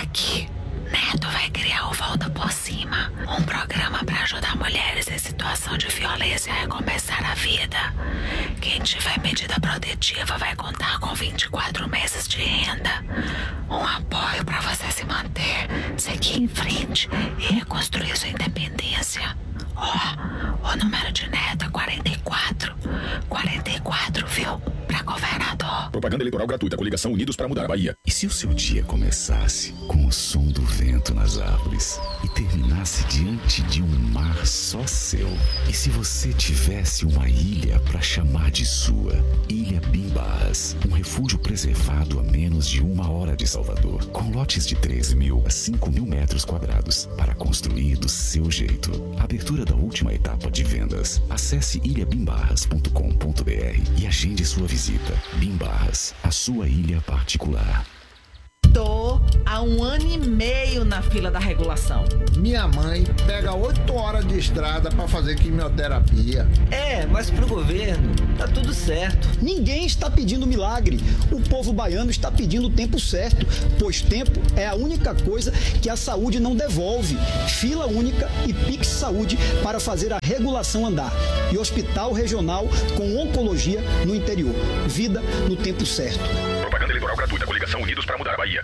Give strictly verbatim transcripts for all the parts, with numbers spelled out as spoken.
aqui. Neto vai criar o Volta por Cima, um programa para ajudar mulheres em situação de violência a recomeçar a vida. Quem tiver medida protetiva vai contar com vinte e quatro meses de renda. Um apoio para você se manter, seguir em frente e reconstruir sua independência. Ó, oh, o número de Neto é quarenta e quatro. quarenta e quatro, viu? Pra governador. Propaganda eleitoral gratuita. Coligação Unidos para Mudar a Bahia. E se o seu dia começasse com o som do vento nas árvores e terminasse diante de um mar só seu? E se você tivesse uma ilha para chamar de sua? Ilha Bimbarras, um refúgio preservado a menos de uma hora de Salvador, com lotes de três mil a cinco mil metros quadrados para construir do seu jeito. Abertura da última etapa de vendas. Acesse ilha bimbarras ponto com ponto b r e agende sua visita. Bimbarras, a sua ilha particular. Tô há um ano e meio na fila da regulação. Minha mãe pega oito horas de estrada para fazer quimioterapia. É, mas pro governo tá tudo certo. Ninguém está pedindo milagre. O povo baiano está pedindo o tempo certo, pois tempo é a única coisa que a saúde não devolve. Fila única e Pix Saúde para fazer a regulação andar. E hospital regional com oncologia no interior. Vida no tempo certo. Propaganda eleitoral gratuita. Coligação Unidos para Mudar a Bahia.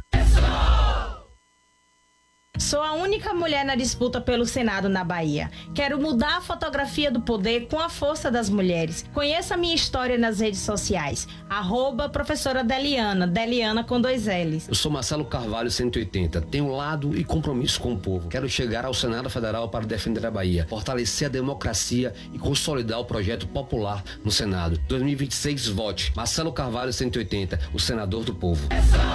Sou a única mulher na disputa pelo Senado na Bahia. Quero mudar a fotografia do poder com a força das mulheres. Conheça a minha história nas redes sociais. Arroba professora Deliana, Deliana com dois L's. Eu sou Marcelo Carvalho, cento e oitenta. Tenho lado e compromisso com o povo. Quero chegar ao Senado Federal para defender a Bahia, fortalecer a democracia e consolidar o projeto popular no Senado. dois mil e vinte e seis, vote. Marcelo Carvalho, cento e oitenta, o senador do povo.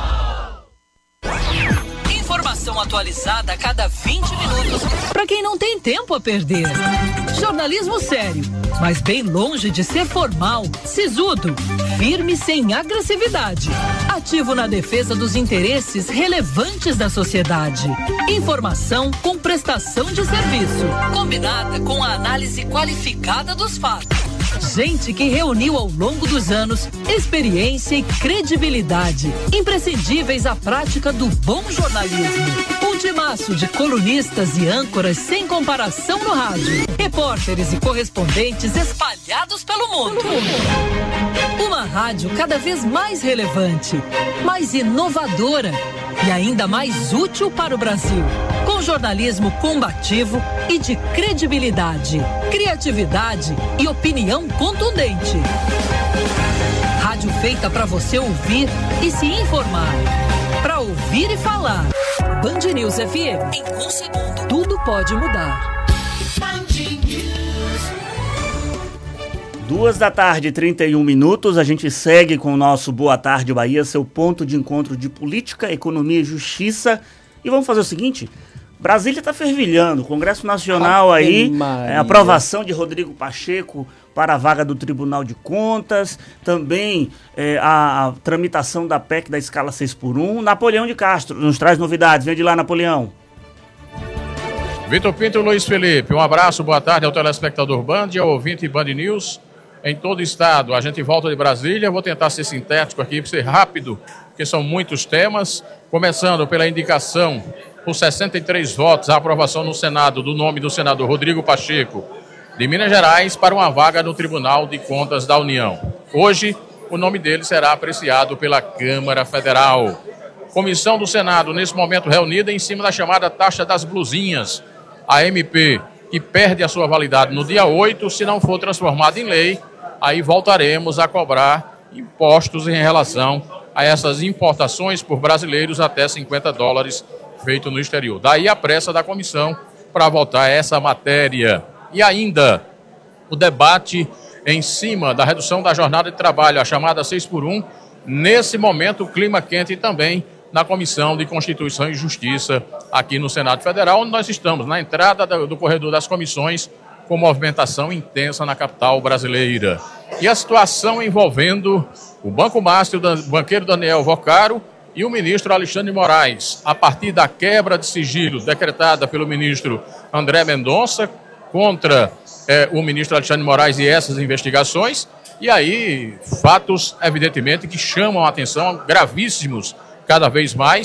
Informação atualizada a cada vinte minutos. Para quem não tem tempo a perder. Jornalismo sério, mas bem longe de ser formal, sisudo, firme sem agressividade. Ativo na defesa dos interesses relevantes da sociedade. Informação com prestação de serviço. Combinada com a análise qualificada dos fatos. Gente que reuniu ao longo dos anos experiência e credibilidade, imprescindíveis à prática do bom jornalismo. Um timaço de colunistas e âncoras sem comparação no rádio. Repórteres e correspondentes espalhados pelo mundo. Uma rádio cada vez mais relevante, mais inovadora e ainda mais útil para o Brasil. Com jornalismo combativo e de credibilidade, criatividade e opinião contundente. Rádio feita para você ouvir e se informar. Para ouvir e falar. Band News F M. Em um segundo, tudo pode mudar. Duas da tarde, trinta e um minutos, a gente segue com o nosso Boa Tarde Bahia, seu ponto de encontro de política, economia e justiça. E vamos fazer o seguinte, Brasília está fervilhando, Congresso Nacional aí, é, aprovação de Rodrigo Pacheco para a vaga do Tribunal de Contas, também é, a, a tramitação da P E C da escala seis por um. Napoleão de Castro nos traz novidades, vem de lá, Napoleão. Vitor Pinto e Luiz Felipe, um abraço, boa tarde ao telespectador Band e ao ouvinte Band News em todo o estado. A gente volta de Brasília, vou tentar ser sintético aqui, para ser rápido, porque são muitos temas, começando pela indicação por sessenta e três votos, a aprovação no Senado do nome do senador Rodrigo Pacheco, de Minas Gerais, para uma vaga no Tribunal de Contas da União. Hoje, o nome dele será apreciado pela Câmara Federal. Comissão do Senado, nesse momento reunida, em cima da chamada taxa das blusinhas, a M P, que perde a sua validade no dia oito, se não for transformada em lei, aí voltaremos a cobrar impostos em relação a essas importações por brasileiros até cinquenta dólares feito no exterior. Daí a pressa da comissão para votar essa matéria. E ainda o debate em cima da redução da jornada de trabalho, a chamada seis por um, nesse momento o clima quente também na Comissão de Constituição e Justiça aqui no Senado Federal, onde nós estamos na entrada do corredor das comissões com movimentação intensa na capital brasileira. E a situação envolvendo o Banco Master, o banqueiro Daniel Vocaro e o ministro Alexandre de Moraes, a partir da quebra de sigilo decretada pelo ministro André Mendonça contra eh, o ministro Alexandre de Moraes e essas investigações, e aí fatos, evidentemente, que chamam a atenção, gravíssimos cada vez mais,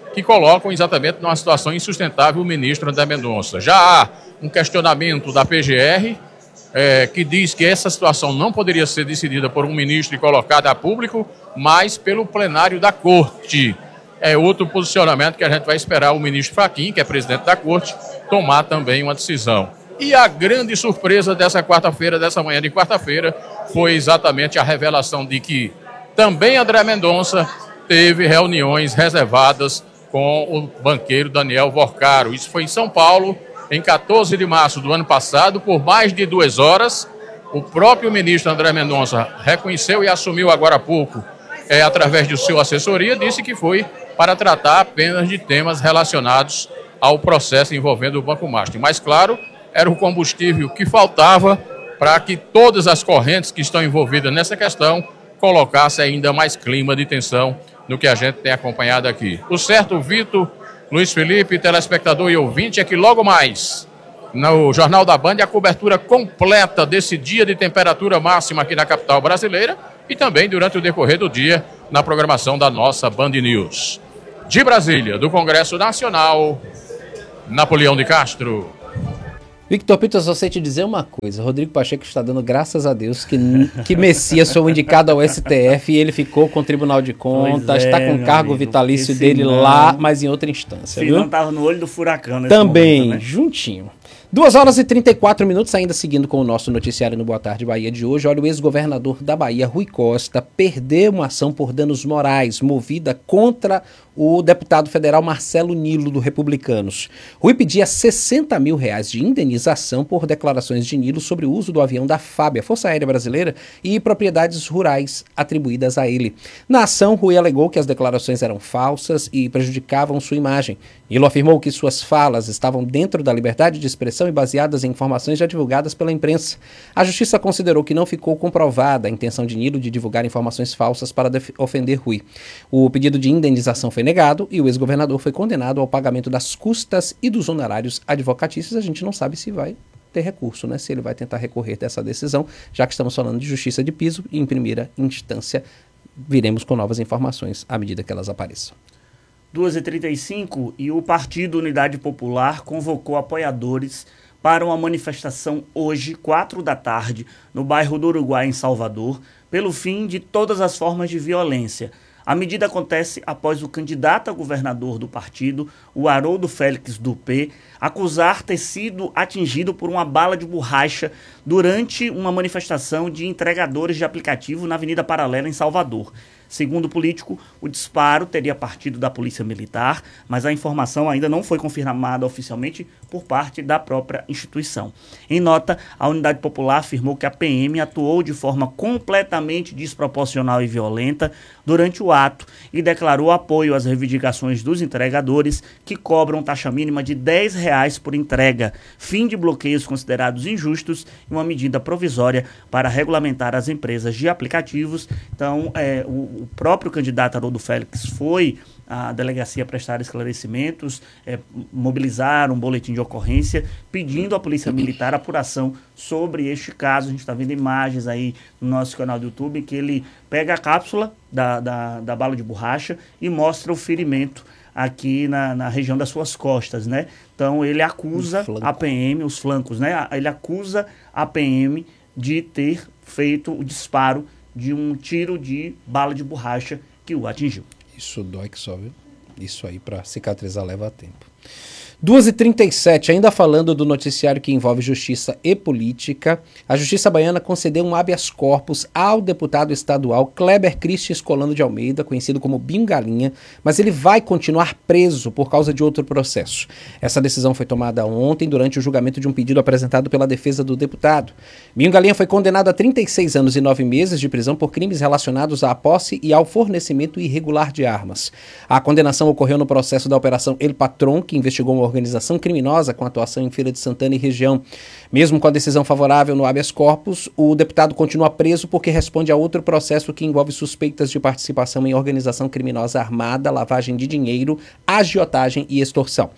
que colocam exatamente numa situação insustentável o ministro André Mendonça. Já há um questionamento da P G R, é, que diz que essa situação não poderia ser decidida por um ministro e colocada a público, mas pelo plenário da Corte. É outro posicionamento que a gente vai esperar o ministro Fachin, que é presidente da Corte, tomar também uma decisão. E a grande surpresa dessa quarta-feira, dessa manhã de quarta-feira, foi exatamente a revelação de que também André Mendonça teve reuniões reservadas com o banqueiro Daniel Vorcaro. Isso foi em São Paulo, em quatorze de março do ano passado, por mais de duas horas. O próprio ministro André Mendonça reconheceu e assumiu agora há pouco, é, através de sua assessoria, disse que foi para tratar apenas de temas relacionados ao processo envolvendo o Banco Master. Mas, claro, era o combustível que faltava para que todas as correntes que estão envolvidas nessa questão colocassem ainda mais clima de tensão no que a gente tem acompanhado aqui. O certo, Vitor, Luiz Felipe, telespectador e ouvinte, é que logo mais, no Jornal da Band, a cobertura completa desse dia de temperatura máxima aqui na capital brasileira e também durante o decorrer do dia na programação da nossa Band News. De Brasília, do Congresso Nacional, Napoleão de Castro. Victor Pinto, eu só sei te dizer uma coisa. Rodrigo Pacheco está dando graças a Deus que, que Messias foi indicado ao S T F e ele ficou com o Tribunal de Contas, está é, com o cargo amigo, vitalício dele não, lá, mas em outra instância. Se não estava no olho do furacão nesse Também, momento, né? juntinho. duas horas e trinta e quatro minutos, ainda seguindo com o nosso noticiário no Boa Tarde Bahia de hoje. Olha, o ex-governador da Bahia, Rui Costa, perdeu uma ação por danos morais movida contra o deputado federal Marcelo Nilo, do Republicanos. Rui pedia sessenta mil reais de indenização por declarações de Nilo sobre o uso do avião da F A B, a Força Aérea Brasileira, e propriedades rurais atribuídas a ele. Na ação, Rui alegou que as declarações eram falsas e prejudicavam sua imagem. Nilo afirmou que suas falas estavam dentro da liberdade de expressão e baseadas em informações já divulgadas pela imprensa. A Justiça considerou que não ficou comprovada a intenção de Nilo de divulgar informações falsas para ofender Rui. O pedido de indenização foi negado e o ex-governador foi condenado ao pagamento das custas e dos honorários advocatícios. A gente não sabe se vai ter recurso, né? Se ele vai tentar recorrer dessa decisão, já que estamos falando de justiça de piso e em primeira instância viremos com novas informações à medida que elas apareçam. duas e trinta e cinco e o Partido Unidade Popular convocou apoiadores para uma manifestação hoje, quatro da tarde, no bairro do Uruguai, em Salvador, pelo fim de todas as formas de violência. A medida acontece após o candidato a governador do partido, o Haroldo Félix do P, acusar ter sido atingido por uma bala de borracha durante uma manifestação de entregadores de aplicativo na Avenida Paralela, em Salvador. Segundo o político, o disparo teria partido da Polícia Militar, mas a informação ainda não foi confirmada oficialmente por parte da própria instituição. Em nota, a Unidade Popular afirmou que a P M atuou de forma completamente desproporcional e violenta durante o ato e declarou apoio às reivindicações dos entregadores, que cobram taxa mínima de dez reais por entrega, fim de bloqueios considerados injustos e uma medida provisória para regulamentar as empresas de aplicativos. Então, é, o O próprio candidato Haroldo Félix foi à delegacia prestar esclarecimentos, é, mobilizar um boletim de ocorrência, pedindo à Polícia Militar apuração sobre este caso. A gente está vendo imagens aí no nosso canal do YouTube, que ele pega a cápsula da, da, da bala de borracha e mostra o ferimento aqui na, na região das suas costas, né? Então ele acusa a P M, os flancos, né? Ele acusa a P M de ter feito o disparo de um tiro de bala de borracha que o atingiu. Isso dói que só, viu? Isso aí para cicatrizar leva tempo. duas e trinta e sete, ainda falando do noticiário que envolve justiça e política, a Justiça Baiana concedeu um habeas corpus ao deputado estadual Kleber Christian Escolano de Almeida, conhecido como Binho Galinha, mas ele vai continuar preso por causa de outro processo. Essa decisão foi tomada ontem durante o julgamento de um pedido apresentado pela defesa do deputado. Binho Galinha foi condenado a trinta e seis anos e nove meses de prisão por crimes relacionados à posse e ao fornecimento irregular de armas. A condenação ocorreu no processo da Operação El Patrón, que investigou uma organização criminosa com atuação em Feira de Santana e região. Mesmo com a decisão favorável no habeas corpus, o deputado continua preso porque responde a outro processo que envolve suspeitas de participação em organização criminosa armada, lavagem de dinheiro, agiotagem e extorsão.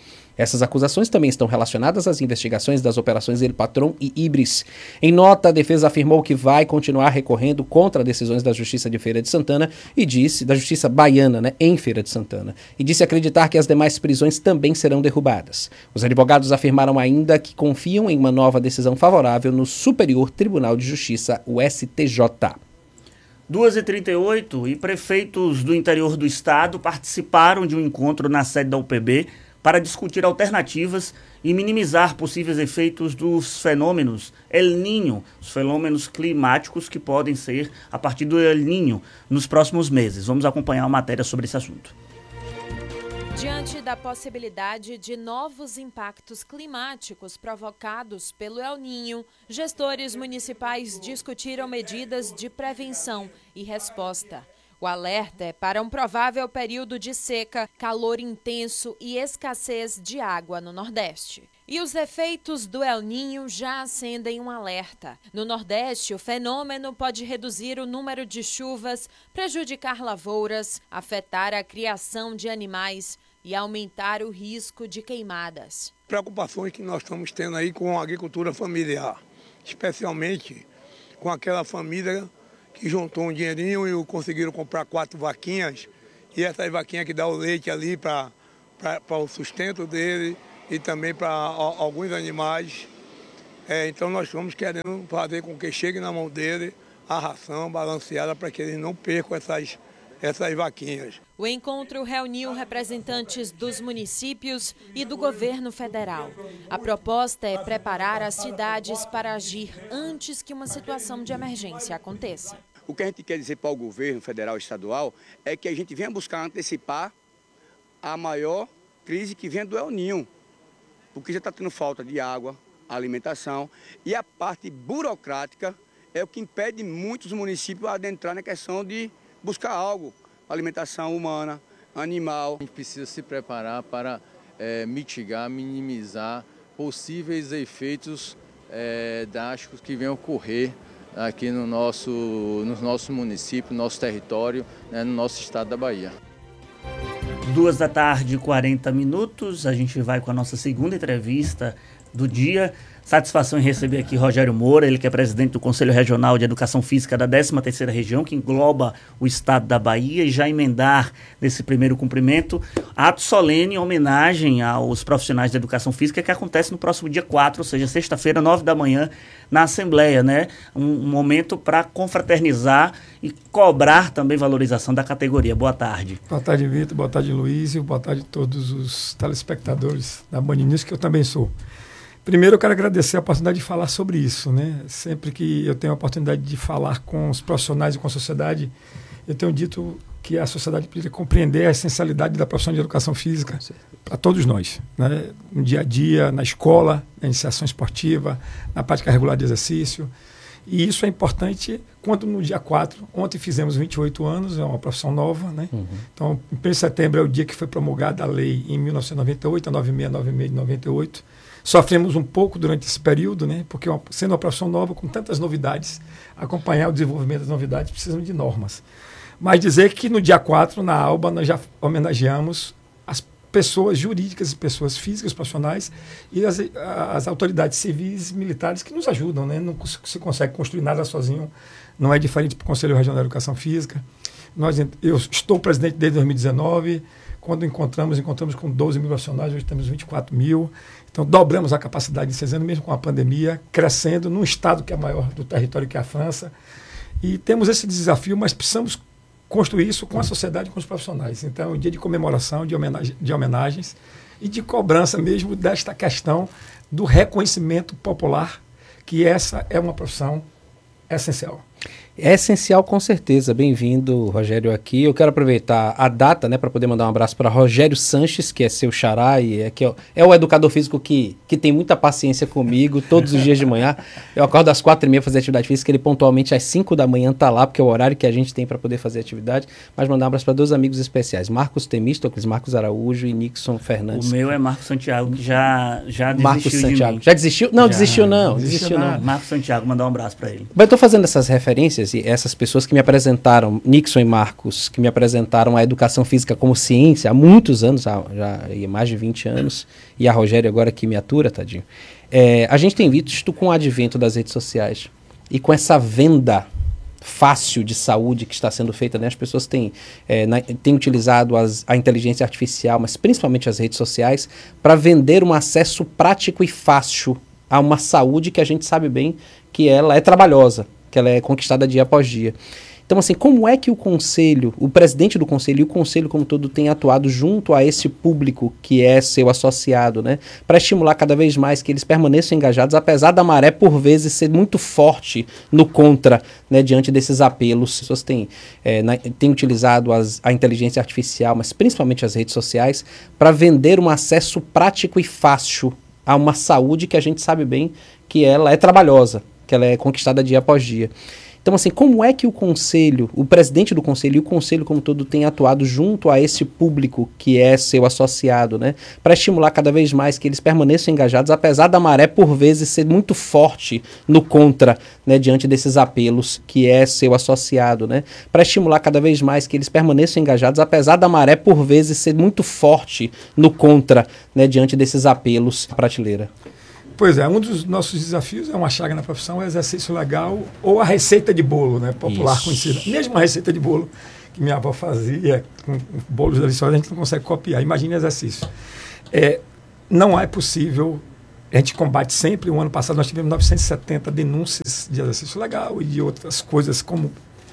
Essas acusações também estão relacionadas às investigações das operações El Patrón e Ibris. Em nota, a defesa afirmou que vai continuar recorrendo contra decisões da Justiça de Feira de Santana e disse, da Justiça Baiana, né, em Feira de Santana, e disse acreditar que as demais prisões também serão derrubadas. Os advogados afirmaram ainda que confiam em uma nova decisão favorável no Superior Tribunal de Justiça, o S T J. duas e trinta e oito e prefeitos do interior do estado participaram de um encontro na sede da U P B para discutir alternativas e minimizar possíveis efeitos dos fenômenos El Niño, os fenômenos climáticos que podem ser a partir do El Niño nos próximos meses. Vamos acompanhar uma matéria sobre esse assunto. Diante da possibilidade de novos impactos climáticos provocados pelo El Niño, gestores municipais discutiram medidas de prevenção e resposta. O alerta é para um provável período de seca, calor intenso e escassez de água no Nordeste. E os efeitos do El Niño já acendem um alerta. No Nordeste, o fenômeno pode reduzir o número de chuvas, prejudicar lavouras, afetar a criação de animais e aumentar o risco de queimadas. Preocupações que nós estamos tendo aí com a agricultura familiar, especialmente com aquela família que juntou um dinheirinho e conseguiram comprar quatro vaquinhas, e essas vaquinhas que dão o leite ali para o sustento dele e também para alguns animais. É, então nós estamos querendo fazer com que chegue na mão dele a ração balanceada para que eles não percam essas, essas vaquinhas. O encontro reuniu representantes dos municípios e do governo federal. A proposta é preparar as cidades para agir antes que uma situação de emergência aconteça. O que a gente quer dizer para o governo federal e estadual é que a gente venha buscar antecipar a maior crise que vem do El Niño, porque já está tendo falta de água, alimentação, e a parte burocrática é o que impede muitos municípios a adentrar na questão de buscar algo, alimentação humana, animal. A gente precisa se preparar para é, mitigar, minimizar possíveis efeitos é, drásticos que venham ocorrer aqui no nosso, no nosso município, no nosso território, né, no nosso estado da Bahia. Duas da tarde, quarenta minutos, a gente vai com a nossa segunda entrevista do dia. Satisfação em receber aqui Rogério Moura, ele que é presidente do Conselho Regional de Educação Física da décima terceira Região, que engloba o estado da Bahia, e já emendar nesse primeiro cumprimento ato solene em homenagem aos profissionais de educação física que acontece no próximo dia quatro, ou seja, sexta-feira, nove da manhã, na Assembleia, né? Um, um momento para confraternizar e cobrar também valorização da categoria. Boa tarde. Boa tarde, Vitor. Boa tarde, Luiz. E boa tarde a todos os telespectadores da Band News, que eu também sou. Primeiro, eu quero agradecer a oportunidade de falar sobre isso, né? Sempre que eu tenho a oportunidade de falar com os profissionais e com a sociedade, eu tenho dito que a sociedade precisa compreender a essencialidade da profissão de educação física para todos nós, né? No dia a dia, na escola, na iniciação esportiva, na prática regular de exercício. E isso é importante quando no dia quatro, ontem fizemos vinte e oito anos, é uma profissão nova, né? Uhum. Então, em primeiro de setembro é o dia que foi promulgada a lei em mil novecentos e noventa e oito, a nove seis nove seis de noventa e oito. Sofremos um pouco durante esse período, né? Porque uma, sendo uma profissão nova, com tantas novidades, acompanhar o desenvolvimento das novidades precisam de normas. Mas dizer que no dia quatro, na ALBA, nós já homenageamos as pessoas jurídicas e pessoas físicas, profissionais, e as, as autoridades civis e militares que nos ajudam, né? Não se consegue construir nada sozinho, não é diferente para o Conselho Regional de Educação Física. Nós, eu estou presidente desde dois mil e dezenove, quando encontramos, encontramos com doze mil profissionais, hoje temos vinte e quatro mil. Então, dobramos a capacidade de seis anos, mesmo com a pandemia, crescendo num estado que é maior do território que é a França. E temos esse desafio, mas precisamos construir isso com a sociedade e com os profissionais. Então, é um dia de comemoração, de, homenagem, de homenagens e de cobrança mesmo desta questão do reconhecimento popular, que essa é uma profissão essencial. É essencial, com certeza. Bem-vindo, Rogério, aqui. Eu quero aproveitar a data, né, para poder mandar um abraço para Rogério Sanches, que é seu xará e é, que é, é o educador físico que, que tem muita paciência comigo todos os dias de manhã. Eu acordo às quatro e meia fazer atividade física, ele pontualmente às cinco da manhã está lá, porque é o horário que a gente tem para poder fazer atividade. Mas mandar um abraço para dois amigos especiais, Marcos Temístocles, Marcos Araújo e Nixon Fernandes. O meu é Marcos Santiago, que já, já desistiu Marcos de Santiago. mim. Já desistiu? Não, Já, desistiu não. Desistiu, Desistiu não. não. Marcos Santiago, mandar um abraço para ele. Mas eu estou fazendo essas referências referências e essas pessoas que me apresentaram, Nixon e Marcos, que me apresentaram a educação física como ciência há muitos anos, há, já há mais de vinte anos, e a Rogério agora que me atura, tadinho. É, a gente tem visto com o advento das redes sociais e com essa venda fácil de saúde que está sendo feita, né? As pessoas têm, é, na, têm utilizado as, a inteligência artificial, mas principalmente as redes sociais, para vender um acesso prático e fácil a uma saúde que a gente sabe bem que ela é trabalhosa, que ela é conquistada dia após dia. Então, assim, como é que o Conselho, o presidente do Conselho e o Conselho como todo tem atuado junto a esse público que é seu associado, né, para estimular cada vez mais que eles permaneçam engajados, apesar da maré, por vezes, ser muito forte no contra, né, diante desses apelos. As pessoas têm, é, na, têm utilizado as, a inteligência artificial, mas principalmente as redes sociais, para vender um acesso prático e fácil a uma saúde que a gente sabe bem que ela é trabalhosa, que ela é conquistada dia após dia. Então, assim, como é que o Conselho, o presidente do Conselho e o Conselho como todo tem atuado junto a esse público que é seu associado, né, para estimular cada vez mais que eles permaneçam engajados, apesar da maré, por vezes, ser muito forte no contra, né, diante desses apelos que é seu associado, né, para estimular cada vez mais que eles permaneçam engajados, apesar da maré, por vezes, ser muito forte no contra, né, diante desses apelos à prateleira? Pois é, um dos nossos desafios é uma chaga na profissão, é o exercício legal ou a receita de bolo, né, popular Isso. conhecida. Mesmo a receita de bolo que minha avó fazia, com bolos deliciosos, a gente não consegue copiar. Imagine exercício. É, não é possível, a gente combate sempre. O ano passado nós tivemos novecentas e setenta denúncias de exercício legal e de outras coisas, como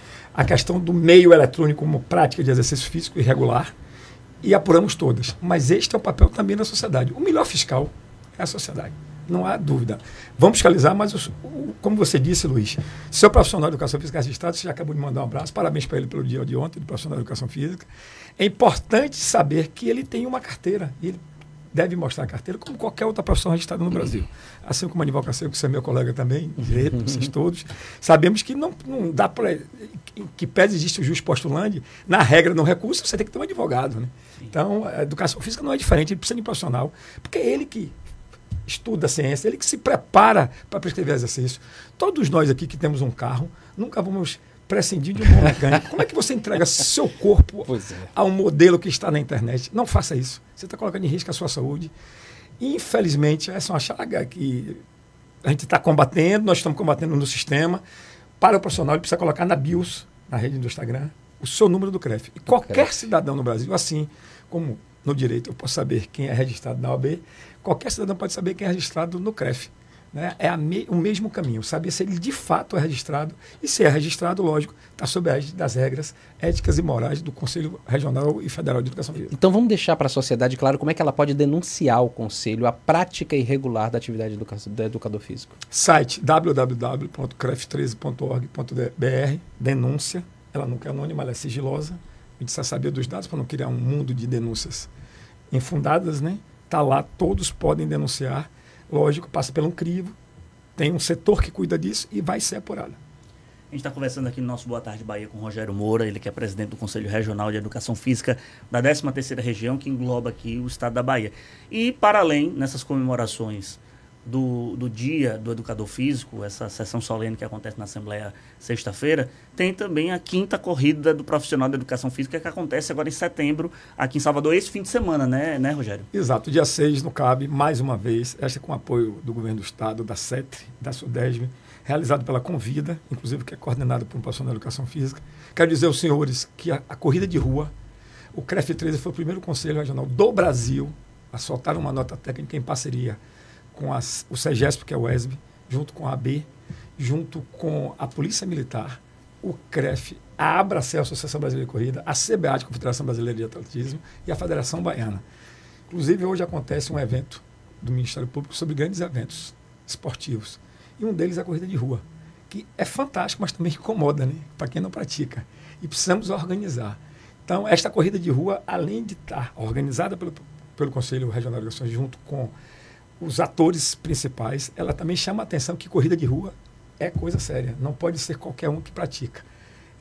a questão do meio eletrônico como prática de exercício físico irregular, e apuramos todas. Mas este é o papel também da sociedade. O melhor fiscal é a sociedade. Não há dúvida. Vamos fiscalizar, mas, os, o, como você disse, Luiz, seu profissional de educação física registrado, você já acabou de mandar um abraço, parabéns para ele pelo dia de ontem, do profissional de educação física. É importante saber que ele tem uma carteira, e ele deve mostrar a carteira como qualquer outra profissão registrada no Brasil. Assim como a advocacia, que você é meu colega também, direito, vocês todos, sabemos que não, não dá para... que pese existe o juiz postulante, na regra, no recurso, você tem que ter um advogado, né? Então, a educação física não é diferente, ele precisa de um profissional, porque é ele que estuda a ciência, ele que se prepara para prescrever exercício. Todos nós aqui que temos um carro, nunca vamos prescindir de um bom mecânico. Como é que você entrega seu corpo é. a um modelo que está na internet? Não faça isso. Você está colocando em risco a sua saúde. E, infelizmente, essa é uma chaga que a gente está combatendo, nós estamos combatendo no sistema. Para o profissional, ele precisa colocar na BIOS, na rede do Instagram, o seu número do C R E F. E qualquer cidadão no Brasil, assim como no direito eu posso saber quem é registrado na O A B, qualquer cidadão pode saber quem é registrado no C R E F. Né? É a me, o mesmo caminho, saber se ele de fato é registrado, e se é registrado, lógico, está sob a égide das regras éticas e morais do Conselho Regional e Federal de Educação Física. Então vamos deixar para a sociedade claro como é que ela pode denunciar ao Conselho a prática irregular da atividade educa do educador físico. Site w w w ponto c r e f treze ponto org ponto b r, denúncia, ela nunca é anônima, ela é sigilosa, a gente precisa saber dos dados para não criar um mundo de denúncias infundadas, né? Está lá, todos podem denunciar. Lógico, passa pelo um crivo, tem um setor que cuida disso e vai ser apurado. A gente está conversando aqui no nosso Boa Tarde Bahia com o Rogério Moura, ele que é presidente do Conselho Regional de Educação Física da décima terceira Região, que engloba aqui o estado da Bahia. E, para além, nessas comemorações do, do Dia do Educador Físico, essa sessão solene que acontece na Assembleia sexta-feira, tem também a quinta corrida do profissional da educação física, que acontece agora em setembro, aqui em Salvador, esse fim de semana, né, né Rogério? Exato, dia seis no C A B, mais uma vez, esta com apoio do Governo do Estado, da C E T R, da SUDESB, realizado pela Convida, inclusive que é coordenado por um profissional de educação física. Quero dizer aos senhores que a, a corrida de rua, o C R E F treze foi o primeiro conselho regional do Brasil a soltar uma nota técnica em parceria com as, o SEGESP, que é o E S B, junto com a A B, junto com a Polícia Militar, o C R E F, a Abracel, a Associação Brasileira de Corrida, a C B A T, a Confederação Brasileira de Atletismo, e a Federação Baiana. Inclusive, hoje acontece um evento do Ministério Público sobre grandes eventos esportivos. E um deles é a corrida de rua, que é fantástico, mas também incomoda, né? Para quem não pratica. E precisamos organizar. Então, esta corrida de rua, além de estar organizada pelo, pelo Conselho Regional de Educação, junto com os atores principais, ela também chama a atenção que corrida de rua é coisa séria. Não pode ser qualquer um que pratica.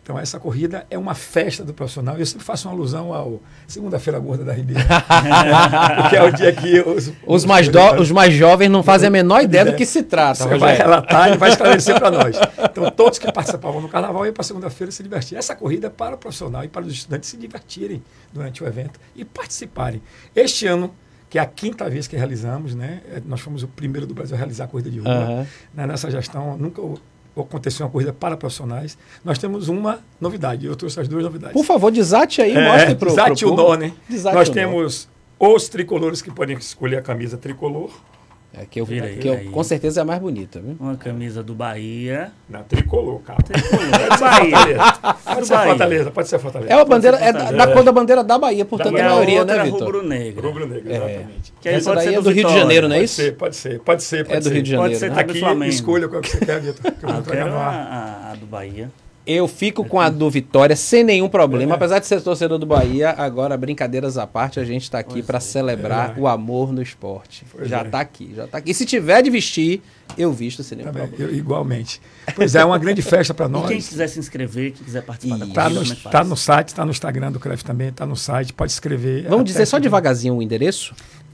Então, essa corrida é uma festa do profissional. Eu sempre faço uma alusão ao Segunda-feira Gorda da Ribeira. Porque é o dia que os, os, mais, do, os mais jovens não fazem a menor ideia do que se trata. Você vai relatar e vai esclarecer para nós. Então, todos que participavam no carnaval iam para segunda-feira se divertir. Essa corrida é para o profissional e para os estudantes se divertirem durante o evento e participarem. Este ano, que é a quinta vez que realizamos, né? Nós fomos o primeiro do Brasil a realizar a corrida de rua. Uhum. Na nossa gestão, nunca aconteceu uma corrida para profissionais. Nós temos uma novidade, eu trouxe as duas novidades. Por favor, desate aí, é, mostre para o Desate o nó, né? Desate Nós temos nó. Os tricolores que podem escolher a camisa tricolor. É que eu, aí, que eu com certeza é a mais bonita, viu? Uma camisa do Bahia. Na tricolor, cara. Tricolor. É do Bahia. Pode ser Fortaleza, pode ser Fortaleza. É a bandeira, é da, da cor da bandeira da Bahia, portanto da a maioria, né, Vitor? Rubro-negra. Rubro-negra, exatamente. É. Que Essa daí é do Rio de Janeiro, não é isso? Pode ser, pode ser, pode ser. É do Rio de Janeiro. Pode ser né? Aqui, Flamengo. Escolha qual que você quer, Vitor. Que eu, ah, eu quero a, a, a do Bahia. Eu fico com a do Vitória sem nenhum problema. É. Apesar de ser torcedor do Bahia, agora, brincadeiras à parte, a gente está aqui para celebrar é. o amor no esporte. Pois já está é. aqui, já está aqui. E se tiver de vestir, eu visto sem nenhum Também, problema. Eu, igualmente. Pois é, é uma grande festa para nós. E quem quiser se inscrever, quem quiser participar e... da corrida, Está no, tá no site, está no Instagram do C R E F também, está no site, pode escrever. Vamos dizer só devagarzinho o endereço?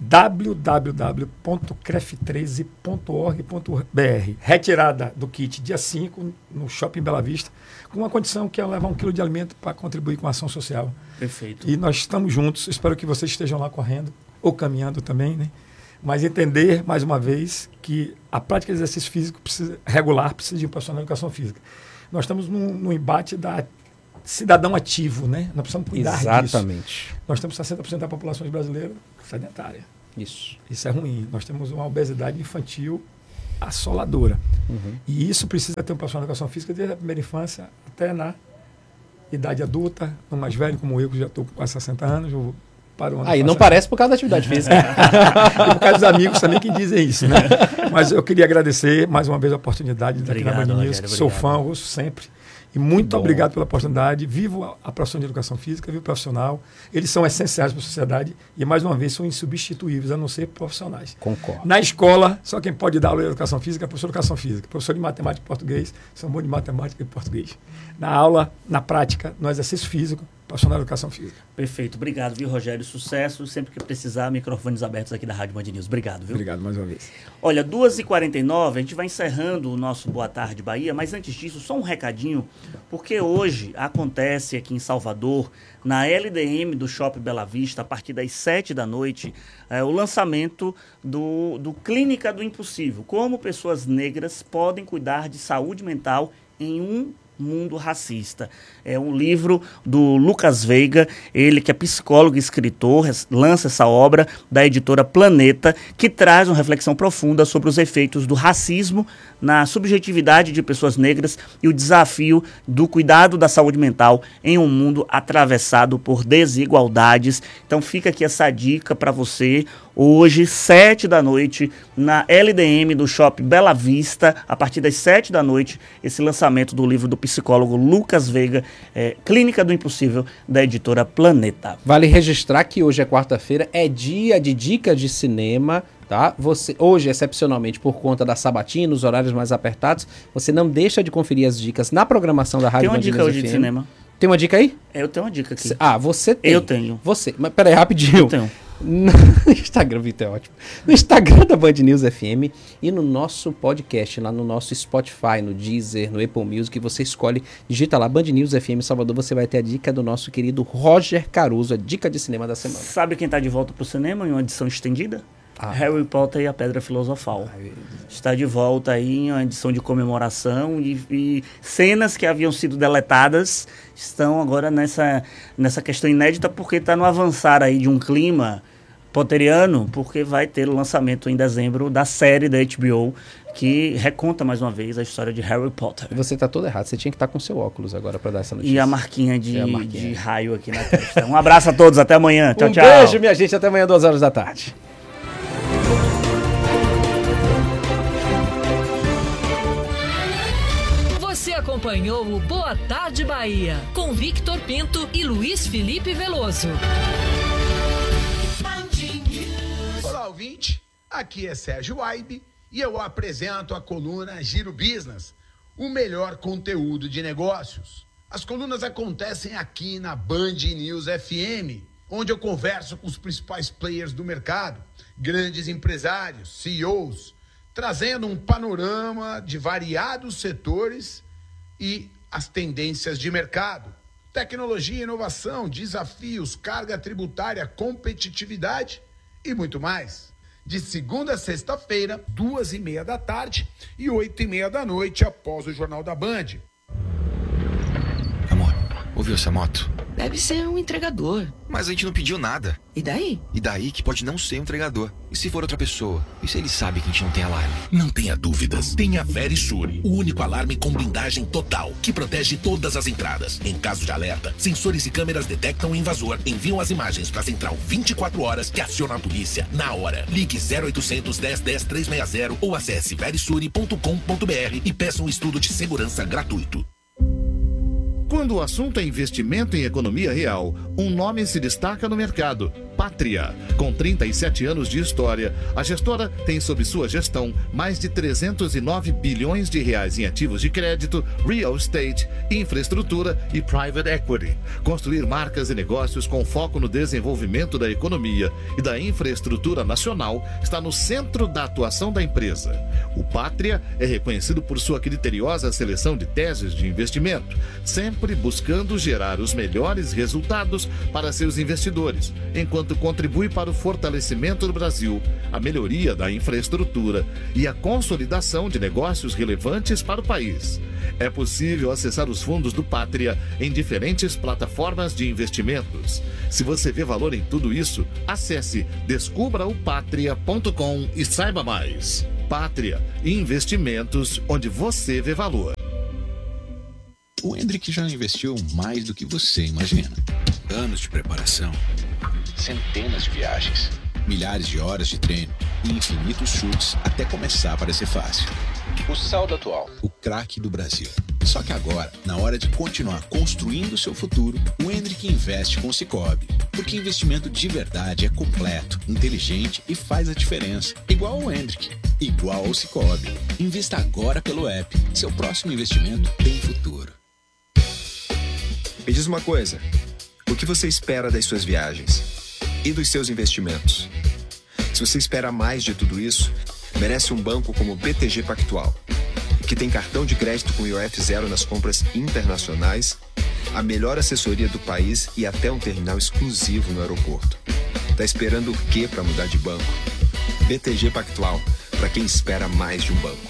w w w ponto cref treze ponto org ponto b r. Retirada do kit dia cinco no Shopping Bela Vista, com uma condição que é levar um quilo de alimento para contribuir com a ação social. Perfeito. E nós estamos juntos, espero que vocês estejam lá correndo, ou caminhando também, né? Mas entender, mais uma vez, que a prática de exercício físico precisa, regular precisa de um profissional de educação física. Nós estamos num, num embate da cidadão ativo, né? Nós precisamos cuidar Exatamente. disso. Exatamente. Nós temos sessenta por cento da população brasileira sedentária. Isso. Isso é ruim. Nós temos uma obesidade infantil assoladora. Uhum. E isso precisa ter um profissional de educação física desde a primeira infância até na idade adulta, no mais velho como eu, que já estou com quase sessenta anos, eu paro Aí ah, não parece por causa da atividade física. E por causa dos amigos também que dizem isso, né? Mas eu queria agradecer mais uma vez a oportunidade de estar aqui na Band News, que sou fã, ouço sempre. E muito obrigado pela oportunidade. Vivo a, a profissão de educação física, vivo o profissional. Eles são essenciais para a sociedade e, mais uma vez, são insubstituíveis, a não ser profissionais. Concordo. Na escola, só quem pode dar aula de educação física é professor de educação física. Professor de matemática e português, são bons de matemática e português. Na aula, na prática, no exercício físico, profissional de educação física. Perfeito. Obrigado, viu, Rogério? Sucesso. Sempre que precisar, microfones abertos aqui da Rádio Band News. Obrigado, viu? Obrigado mais uma vez. Olha, duas e quarenta e nove, a gente vai encerrando o nosso Boa Tarde Bahia, mas antes disso, só um recadinho, porque hoje acontece aqui em Salvador, na L D M do Shopping Bela Vista, a partir das sete da noite, é, o lançamento do, do Clínica do Impossível. Como pessoas negras podem cuidar de saúde mental em um mundo racista. É um livro do Lucas Veiga, ele que é psicólogo e escritor, lança essa obra da editora Planeta, que traz uma reflexão profunda sobre os efeitos do racismo na subjetividade de pessoas negras e o desafio do cuidado da saúde mental em um mundo atravessado por desigualdades. Então fica aqui essa dica para você, hoje, sete da noite, na L D M do Shopping Bela Vista, a partir das sete da noite, esse lançamento do livro do psicólogo Lucas Veiga, é, Clínica do Impossível, da editora Planeta. Vale registrar que hoje é quarta-feira, é dia de dica de cinema, tá? Você, hoje, excepcionalmente, por conta da sabatina, os horários mais apertados, você não deixa de conferir as dicas na programação da Rádio Band News F M. Tem uma dica hoje de cinema. Tem uma dica aí? É, eu tenho uma dica aqui. Ah, você tem. Eu tenho. Você. Mas peraí, rapidinho. Eu tenho. No Instagram, Vitor, é ótimo. No Instagram da Band News F M e no nosso podcast, lá no nosso Spotify, no Deezer, no Apple Music, você escolhe, digita lá Band News F M Salvador, você vai ter a dica do nosso querido Roger Caruso, a dica de cinema da semana. Sabe quem está de volta pro cinema em uma edição estendida? Ah. Harry Potter e a Pedra Filosofal. Ai, está de volta aí em uma edição de comemoração e, e cenas que haviam sido deletadas estão agora nessa, nessa questão inédita, porque está no avançar aí de um clima potteriano, porque vai ter o lançamento em dezembro da série da H B O que reconta mais uma vez a história de Harry Potter. Você está todo errado, você tinha que estar com seu óculos agora para dar essa notícia. E a marquinha de, a marquinha. de raio aqui na testa. Um abraço a todos, até amanhã. Tchau, um tchau. Um beijo, minha gente, até amanhã, duas horas da tarde. Você acompanhou o Boa Tarde Bahia, com Victor Pinto e Luiz Felipe Veloso. Olá, ouvinte. Aqui é Sérgio Aibe e eu apresento a coluna Giro Business, o melhor conteúdo de negócios. As colunas acontecem aqui na Band News F M, onde eu converso com os principais players do mercado, grandes empresários, C E Os, trazendo um panorama de variados setores e as tendências de mercado. Tecnologia, inovação, desafios, carga tributária, competitividade e muito mais. De segunda a sexta-feira, duas e meia da tarde e oito e meia da noite após o Jornal da Band. Amor, ouviu essa moto? Deve ser um entregador. Mas a gente não pediu nada. E daí? E daí que pode não ser um entregador. E se for outra pessoa? E se ele sabe que a gente não tem alarme? Não tenha dúvidas. Tenha a Verisure, o único alarme com blindagem total, que protege todas as entradas. Em caso de alerta, sensores e câmeras detectam o invasor, enviam as imagens para a central vinte e quatro horas que aciona a polícia na hora. Ligue zero oitocentos, dez, dez, trezentos e sessenta ou acesse verisure ponto com ponto br e peça um estudo de segurança gratuito. Quando o assunto é investimento em economia real, um nome se destaca no mercado: Pátria. Com trinta e sete anos de história, a gestora tem sob sua gestão mais de trezentos e nove bilhões de reais em ativos de crédito, real estate, infraestrutura e private equity. Construir marcas e negócios com foco no desenvolvimento da economia e da infraestrutura nacional está no centro da atuação da empresa. O Pátria é reconhecido por sua criteriosa seleção de teses de investimento, sempre buscando gerar os melhores resultados para seus investidores, enquanto contribui para o fortalecimento do Brasil, a melhoria da infraestrutura e a consolidação de negócios relevantes para o país. É possível acessar os fundos do Pátria em diferentes plataformas de investimentos. Se você vê valor em tudo isso, acesse descubra o patria ponto com e saiba mais. Pátria, investimentos onde você vê valor. O Hendrick já investiu mais do que você imagina. Anos de preparação, centenas de viagens, milhares de horas de treino e infinitos chutes até começar a parecer fácil. O saldo atual, o craque do Brasil. Só que agora, na hora de continuar construindo o seu futuro, o Hendrick investe com o Sicoob. Porque investimento de verdade é completo, inteligente e faz a diferença. Igual ao Hendrick, igual ao Sicoob. Invista agora pelo app. Seu próximo investimento tem futuro. Me diz uma coisa, o que você espera das suas viagens e dos seus investimentos? Se você espera mais de tudo isso, merece um banco como o B T G Pactual, que tem cartão de crédito com I O F zero nas compras internacionais, a melhor assessoria do país e até um terminal exclusivo no aeroporto. Tá esperando o quê para mudar de banco? B T G Pactual, para quem espera mais de um banco.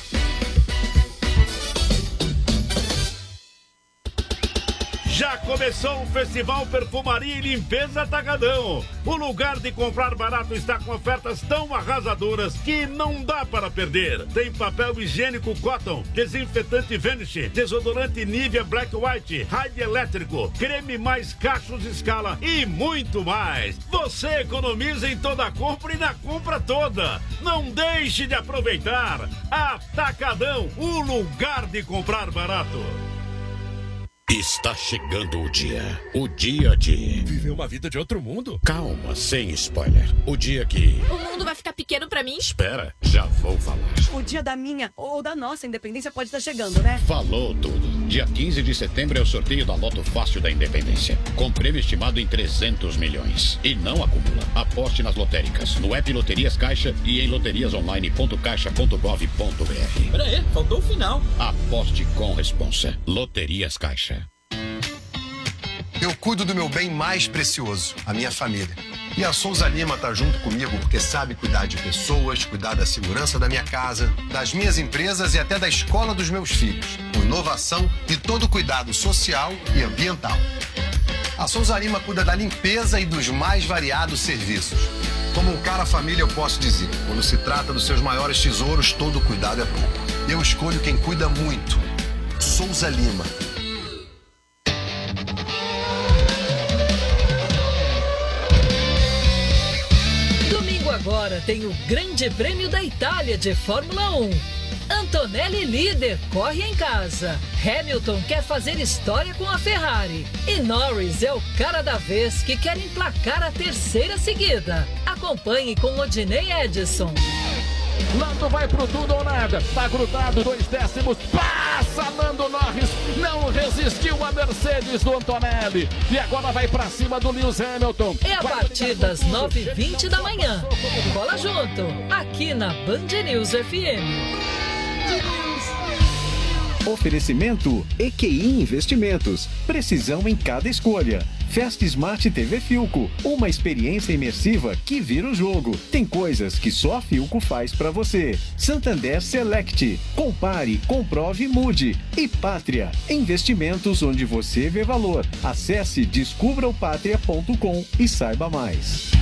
Já começou o Festival Perfumaria e Limpeza Atacadão. O lugar de comprar barato está com ofertas tão arrasadoras que não dá para perder. Tem papel higiênico Cotton, desinfetante Vanish, desodorante Nivea Black White, raio elétrico, creme mais cachos Scala e muito mais. Você economiza em toda a compra e na compra toda. Não deixe de aproveitar. Atacadão, o lugar de comprar barato. Está chegando o dia. O dia de... viver uma vida de outro mundo. Calma, sem spoiler. O dia que... o mundo vai ficar pequeno pra mim? Espera, já vou falar. O dia da minha ou da nossa independência pode estar chegando, né? Falou tudo. Dia quinze de setembro é o sorteio da Loto Fácil da Independência. Com prêmio estimado em trezentos milhões. E não acumula. Aposte nas lotéricas, no app Loterias Caixa e em loterias online ponto caixa ponto gov ponto br. Pera aí, faltou o final. Aposte com responsa. Loterias Caixa. Eu cuido do meu bem mais precioso, a minha família. E a Souza Lima tá junto comigo porque sabe cuidar de pessoas, cuidar da segurança da minha casa, das minhas empresas e até da escola dos meus filhos, com inovação e todo cuidado social e ambiental. A Souza Lima cuida da limpeza e dos mais variados serviços. Como um cara família, eu posso dizer, quando se trata dos seus maiores tesouros, todo cuidado é pouco. Eu escolho quem cuida muito. Souza Lima. Agora tem o Grande Prêmio da Itália de Fórmula um. Antonelli líder, corre em casa. Hamilton quer fazer história com a Ferrari. E Norris é o cara da vez que quer emplacar a terceira seguida. Acompanhe com Odinei Edson. Lando vai pro tudo ou nada. Tá grudado, dois décimos. Passa! passa Lando Norris, não resistiu a Mercedes do Antonelli e agora vai pra cima do Lewis Hamilton. É a partir das nove e vinte da manhã. Bola junto, aqui na Band News F M. Oferecimento E Q I Investimentos. Precisão em cada escolha. Festa Smart T V Filco. Uma experiência imersiva que vira o jogo. Tem coisas que só a Filco faz pra você. Santander Select. Compare, comprove e mude. E Pátria. Investimentos onde você vê valor. Acesse descubra o pátria ponto com e saiba mais.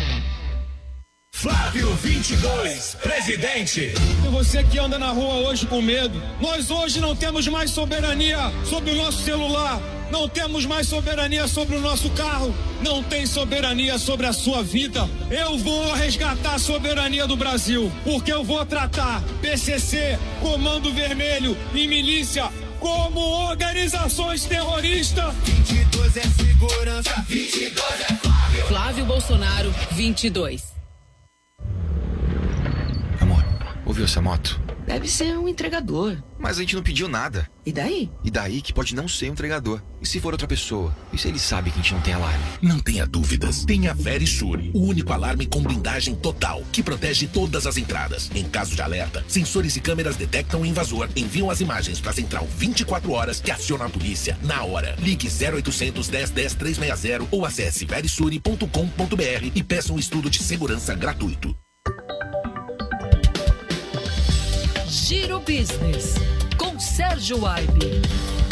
Flávio vinte e dois, presidente. E você que anda na rua hoje com medo, nós hoje não temos mais soberania sobre o nosso celular, não temos mais soberania sobre o nosso carro, não tem soberania sobre a sua vida. Eu vou resgatar a soberania do Brasil, porque eu vou tratar P C C, Comando Vermelho e milícia como organizações terroristas. vinte e dois é segurança, vinte e dois é Flávio. Flávio Bolsonaro, vinte e dois. Ouviu essa moto? Deve ser um entregador. Mas a gente não pediu nada. E daí? E daí que pode não ser um entregador. E se for outra pessoa? E se ele sabe que a gente não tem alarme? Não tenha dúvidas. Tenha Verisure, o único alarme com blindagem total, que protege todas as entradas. Em caso de alerta, sensores e câmeras detectam o invasor, enviam as imagens para a central vinte e quatro horas que aciona a polícia na hora. Ligue zero oitocentos, dez, dez, trezentos e sessenta ou acesse verisure ponto com ponto br e peça um estudo de segurança gratuito. Giro Business, com Sérgio Aibe.